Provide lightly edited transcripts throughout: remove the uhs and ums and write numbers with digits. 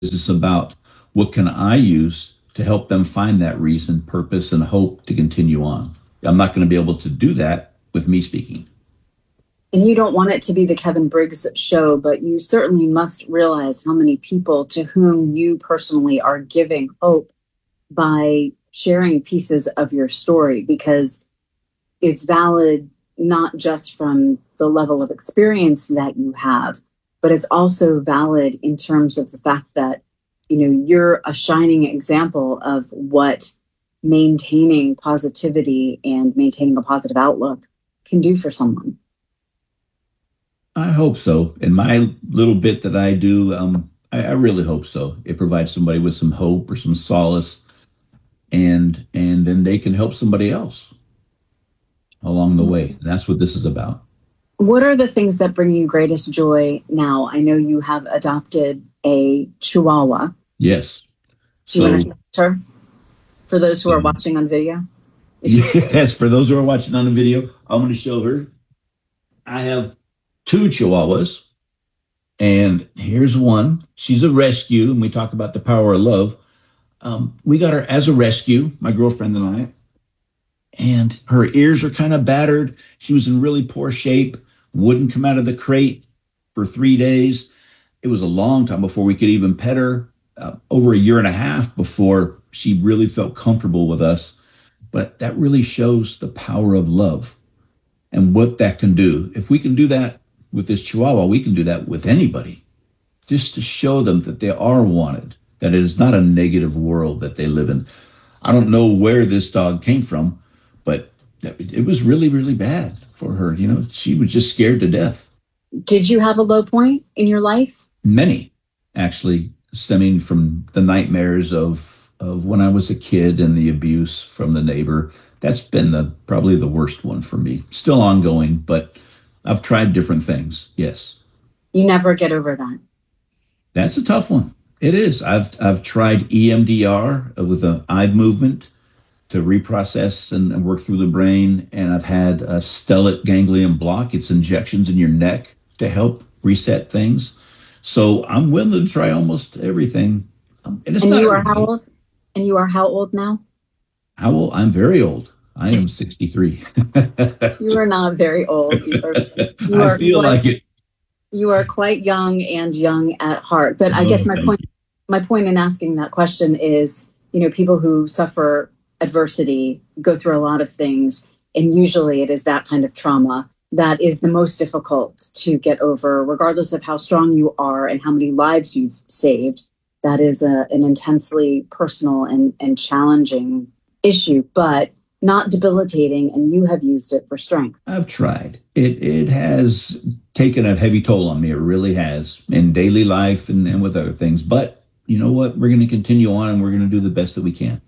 It's about what can I use to help them find that reason, purpose, and hope to continue on. I'm not going to be able to do that with me speaking. And you don't want it to be the Kevin Briggs show, but you certainly must realize how many people to whom you personally are giving hope by sharing pieces of your story, because it's valid not just from the level of experience that you have, but it's also valid in terms of the fact that, you're a shining example of what maintaining positivity and maintaining a positive outlook can do for someone. I hope so. In my little bit that I do, I really hope so. It provides somebody with some hope or some solace, and then they can help somebody else along the way. That's what this is about. What are the things that bring you greatest joy now? I know you have adopted a Chihuahua. Yes. Do you want So, to her for those who are um, watching on video? yes, for those who are watching on the video, I'm going to show her. I have two Chihuahuas, and here's one. She's a rescue, and we talk about the power of love. We got her as a rescue, my girlfriend and I, and her ears are kind of battered. She was in really poor shape, wouldn't come out of the crate for 3 days. It was a long time before we could even pet her, over a year and a half before she really felt comfortable with us. But that really shows the power of love and what that can do. If we can do that with this Chihuahua, we can do that with anybody, just to show them that they are wanted, that it is not a negative world that they live in. I don't know where this dog came from, but it was really, really bad for her. She was just scared to death. Did you have a low point in your life? Many, actually, stemming from the nightmares of when I was a kid and the abuse from the neighbor. That's been probably the worst one for me. Still ongoing, but I've tried different things. Yes. You never get over that. That's a tough one. It is. I've tried EMDR with an eye movement to reprocess and work through the brain, and I've had a stellate ganglion block. It's injections in your neck to help reset things. So I'm willing to try almost everything. And it's And not you are how everything. old? And you are how old now? How old? I'm very old. I am 63. You are not very old. You I are feel quite like it. you are quite young and young at heart. But I Oh, guess my thank point you. my point in asking that question is, people who suffer adversity go through a lot of things, and usually it is that kind of trauma that is the most difficult to get over, regardless of how strong you are and how many lives you've saved. That is an intensely personal and challenging issue, but not debilitating, and you have used it for strength. I've tried. It has taken a heavy toll on me. It really has in daily life and with other things. But you know what? We're going to continue on and we're going to do the best that we can.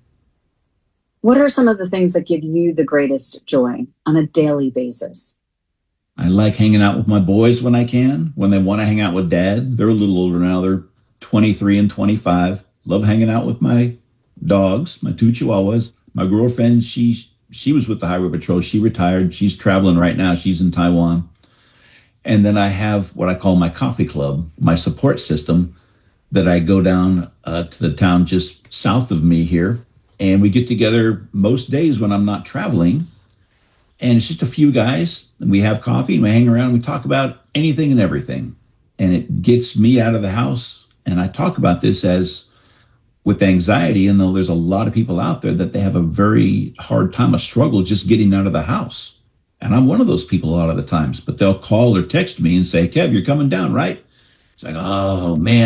What are some of the things that give you the greatest joy on a daily basis? I like hanging out with my boys when I can, when they want to hang out with dad. They're a little older now. They're 23 and 25. Love hanging out with my dogs, my two Chihuahuas. My girlfriend, she was with the Highway Patrol. She retired. She's traveling right now. She's in Taiwan. And then I have what I call my coffee club, my support system that I go down to the town just south of me here. And we get together most days when I'm not traveling. And it's just a few guys. And we have coffee and we hang around. And we talk about anything and everything. And it gets me out of the house. And I talk about this as with anxiety, and though there's a lot of people out there that they have a very hard time, a struggle just getting out of the house. And I'm one of those people a lot of the times, but they'll call or text me and say, Kev, you're coming down, right? It's like, oh man,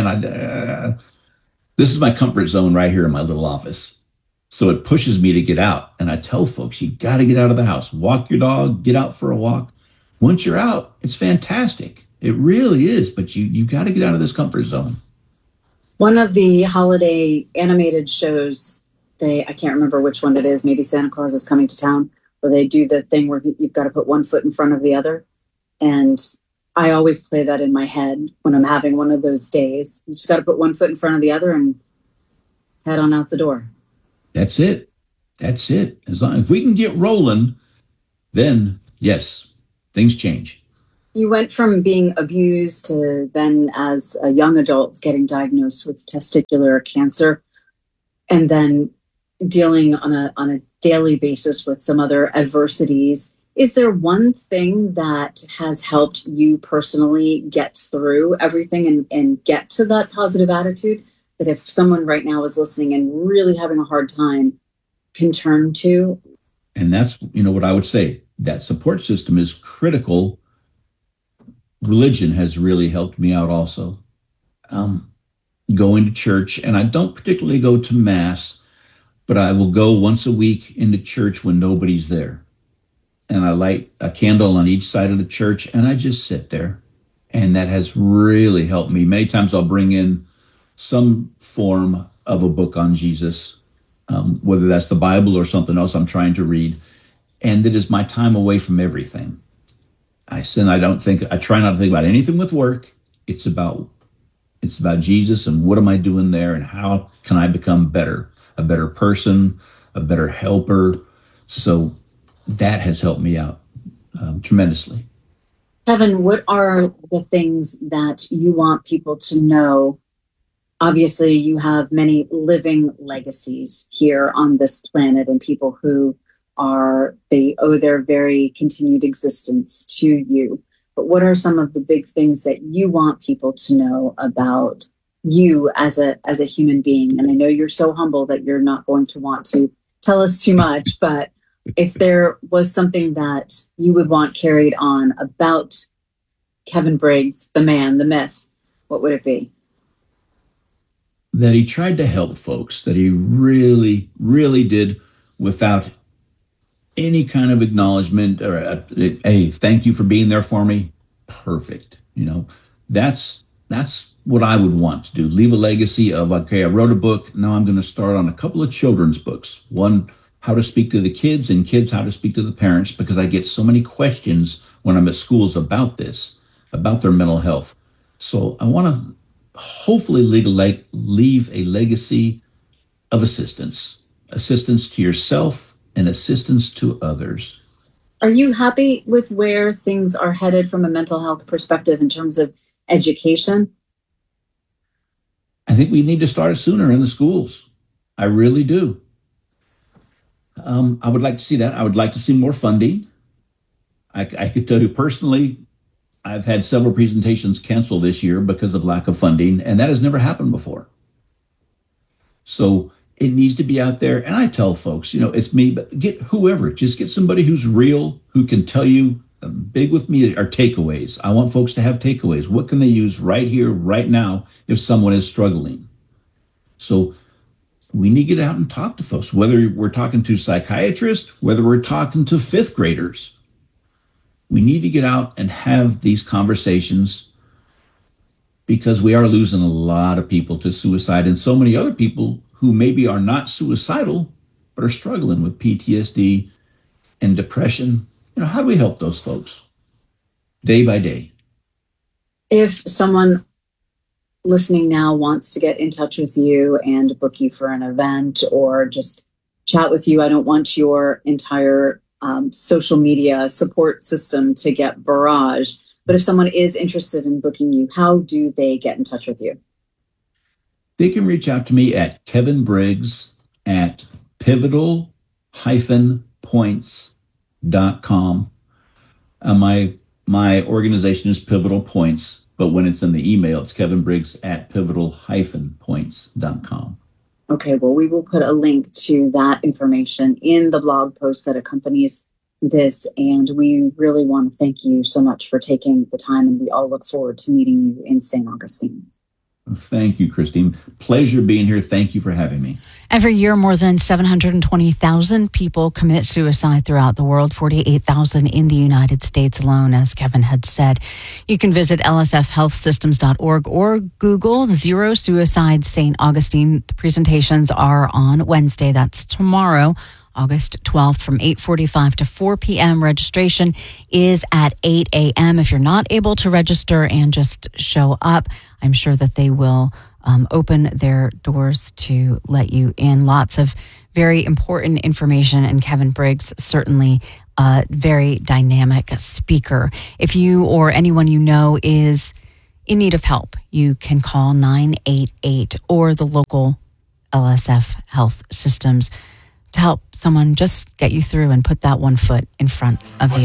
this is my comfort zone right here in my little office. So it pushes me to get out. And I tell folks, you got to get out of the house, walk your dog, get out for a walk. Once you're out, it's fantastic. It really is. But you got to get out of this comfort zone. One of the holiday animated shows, I can't remember which one it is, maybe Santa Claus is Coming to Town, where they do the thing where you've got to put one foot in front of the other. And I always play that in my head when I'm having one of those days. You just got to put one foot in front of the other and head on out the door. That's it. That's it. As long as we can get rolling, then yes, things change. You went from being abused to then, as a young adult, getting diagnosed with testicular cancer, and then dealing on a daily basis with some other adversities. Is there one thing that has helped you personally get through everything and get to that positive attitude that if someone right now is listening and really having a hard time can turn to? And that's, what I would say. That support system is critical. Religion has really helped me out also. Going to church, and I don't particularly go to mass, but I will go once a week into church when nobody's there. And I light a candle on each side of the church, and I just sit there. And that has really helped me. Many times I'll bring in some form of a book on Jesus, whether that's the Bible or something else I'm trying to read. And it is my time away from everything. I try not to think about anything with work. It's about Jesus and what am I doing there and how can I become better, a better person, a better helper. So that has helped me out tremendously. Kevin, what are the things that you want people to know? Obviously, you have many living legacies here on this planet and people who they owe their very continued existence to you. But what are some of the big things that you want people to know about you as a human being? And I know you're so humble that you're not going to want to tell us too much, but if there was something that you would want carried on about Kevin Briggs, the man, the myth, what would it be? That he tried to help folks, that he really, really did without any kind of acknowledgement or hey, thank you for being there for me. Perfect. That's what I would want to do. Leave a legacy of, okay, I wrote a book. Now I'm going to start on a couple of children's books. One, how to speak to the kids, and kids, how to speak to the parents, because I get so many questions when I'm at schools about this, about their mental health. So I want to hopefully leave a legacy of assistance to yourself and assistance to others. Are you happy with where things are headed from a mental health perspective in terms of education? I think we need to start sooner in the schools. I really do. I would like to see that. I would like to see more funding. I could tell you personally, I've had several presentations canceled this year because of lack of funding, and that has never happened before. So it needs to be out there. And I tell folks, it's me, but get whoever, just get somebody who's real, who can tell you. Big with me are takeaways. I want folks to have takeaways. What can they use right here, right now, if someone is struggling? So we need to get out and talk to folks, whether we're talking to psychiatrists, whether we're talking to fifth graders. We need to get out and have these conversations because we are losing a lot of people to suicide and so many other people who maybe are not suicidal, but are struggling with PTSD and depression. How do we help those folks day by day? If someone listening now wants to get in touch with you and book you for an event or just chat with you, I don't want your entire social media support system to get barraged. But if someone is interested in booking you, how do they get in touch with you? They can reach out to me at Kevin Briggs at pivotal-points.com. My organization is Pivotal Points, but when it's in the email, it's Kevin Briggs at pivotal-points.com. Okay, well, we will put a link to that information in the blog post that accompanies this. And we really want to thank you so much for taking the time. And we all look forward to meeting you in St. Augustine. Thank you, Christine. Pleasure being here. Thank you for having me. Every year, more than 720,000 people commit suicide throughout the world, 48,000 in the United States alone, as Kevin had said. You can visit lsfhealthsystems.org or Google Zero Suicide St. Augustine. The presentations are on Wednesday. That's tomorrow, August 12th from 8:45 to 4 p.m. Registration is at 8 a.m. If you're not able to register and just show up, I'm sure that they will open their doors to let you in. Lots of very important information, and Kevin Briggs certainly a very dynamic speaker. If you or anyone you know is in need of help, you can call 988 or the local LSF Health Systems to help someone just get you through and put that one foot in front of the